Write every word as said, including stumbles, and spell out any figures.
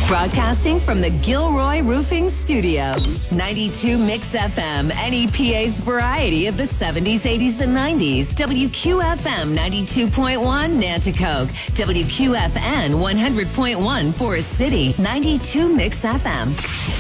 Broadcasting from the Gilroy Roofing Studio. ninety-two Mix F M, N E P A's variety of the seventies, eighties, and nineties. W Q F M ninety-two point one, Nanticoke. W Q F N one hundred point one, Forest City. ninety-two Mix F M.